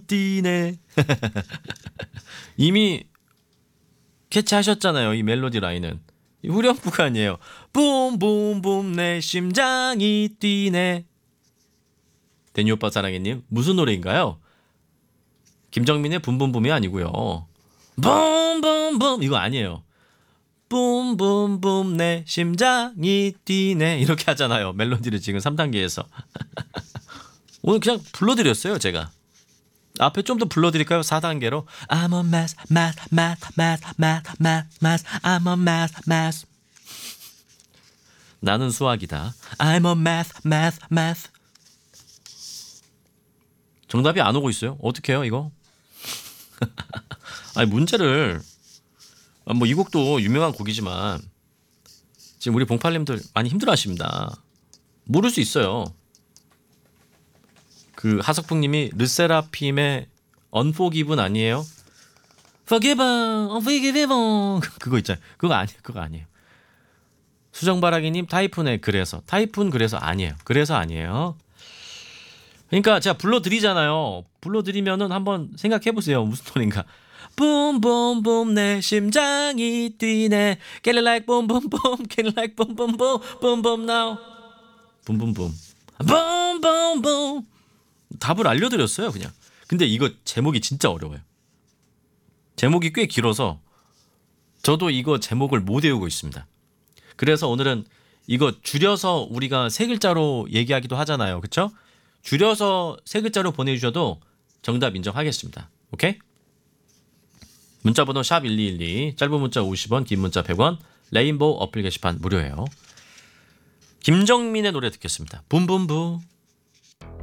뛰네. 이미 캐치하셨잖아요. 이 멜로디 라인은 후렴구가 아니에요. 붐붐붐 내 심장이 뛰네. 데니 오빠 사랑해님 무슨 노래인가요? 김정민의 붐붐붐이 아니고요. 붐붐붐 이거 아니에요. 붐붐붐 내 심장이 뛰네 이렇게 하잖아요. 멜로디를 지금 3단계에서 오늘 그냥 불러드렸어요. 제가 앞에 좀 더 불러드릴까요? 4단계로 I'm a mess, mess, mess, mess, mess, mess, mess I'm a mess, mess 나는 수학이다. I'm a mess, mess, mess 정답이 안 오고 있어요. 어떻게 해요 이거? 아니 문제를 뭐 이 곡도 유명한 곡이지만 지금 우리 봉팔님들 많이 힘들어하십니다. 모를 수 있어요. 그 하석풍님이 르세라핌의 Unforgiven 아니에요? Forgiven, Unforgiven 그거 있잖아요. 그거 아니에요. 수정바라기님 타이푼의 그래서 타이푼 그래서 아니에요. 그래서 아니에요. 그러니까 제가 불러드리잖아요. 불러드리면은 한번 생각해보세요. 무슨 노래인가. 붐붐붐 내 심장이 뛰네. Get it like 붐붐붐 Get it like 붐붐붐 붐붐 now 붐붐붐 붐붐붐 답을 알려드렸어요 그냥. 근데 이거 제목이 진짜 어려워요. 제목이 꽤 길어서 저도 이거 제목을 못 외우고 있습니다. 그래서 오늘은 이거 줄여서 우리가 세 글자로 얘기하기도 하잖아요. 그렇죠? 줄여서 세 글자로 보내주셔도 정답 인정하겠습니다. 오케이? 문자번호 샵 1212 짧은 문자 50원 긴 문자 100원 레인보우 어플 게시판 무료예요. 김정민의 노래 듣겠습니다. 붐붐붐